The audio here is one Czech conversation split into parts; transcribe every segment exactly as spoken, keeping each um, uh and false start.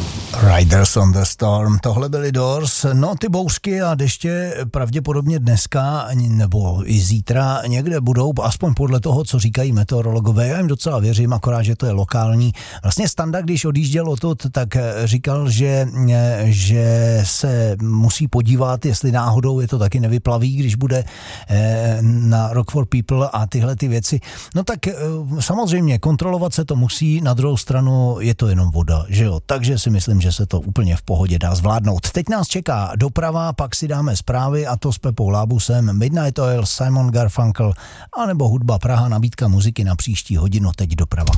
Riders on the Storm, tohle byly Doors. No, ty bouřky a deště pravděpodobně dneska nebo i zítra někde budou, aspoň podle toho, co říkají meteorologové. Já jim docela věřím, akorát, že to je lokální. Vlastně Standa, když odjížděl odtud, tak říkal, že, že se musí podívat, jestli náhodou je to taky nevyplaví, když bude na Rock for People a tyhle ty věci. No tak samozřejmě kontrolovat se to musí, na druhou stranu je to jenom voda, že jo? Takže si myslím, že se to úplně v pohodě dá zvládnout. Teď nás čeká doprava, pak si dáme zprávy a to s Pepou Lábusem, Midnight Oil, Simon Garfunkel anebo Hudba Praha, nabídka muziky na příští hodinu. Teď doprava.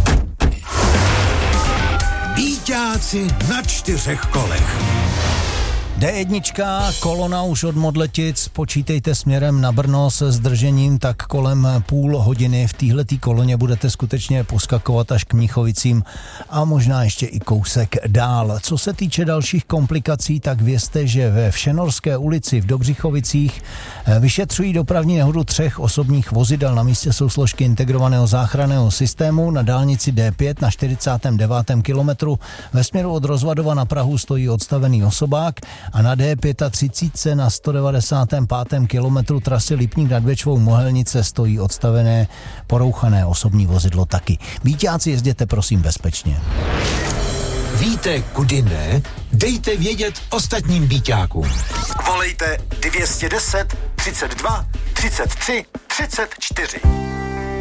Víťáci na čtyřech kolech. dé jedna, kolona už od Modletic, počítejte směrem na Brno se zdržením, tak kolem půl hodiny v téhletý koloně budete skutečně poskakovat až k Mnichovicím a možná ještě i kousek dál. Co se týče dalších komplikací, tak vězte, že ve Všenorské ulici v Dobřichovicích vyšetřují dopravní nehodu třech osobních vozidel. Na místě jsou složky integrovaného záchranného systému. Na dálnici dé pět na čtyřicátém devátém kilometru ve směru od Rozvadova na Prahu stojí odstavený osobák a na dé třicet pět na sto devadesátém pátém kilometru trasy Lipník nad Bečvou Mohelnice stojí odstavené porouchané osobní vozidlo taky. Víťáci, jezděte prosím bezpečně. Víte, kudy ne? Dejte vědět ostatním víťákům. Volejte dvě stě deset, třicet dva, třicet tři, třicet čtyři.